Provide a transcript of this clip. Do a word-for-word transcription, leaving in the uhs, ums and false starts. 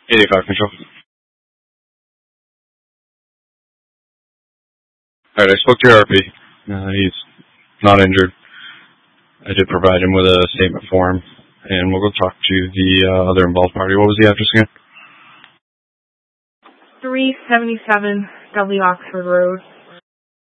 eighty-five control. Alright, I spoke to your R P. Uh, he's not injured. I did provide him with a statement form, and we'll go talk to the uh, other involved party. What was the address again? three seventy-seven W Oxford Road.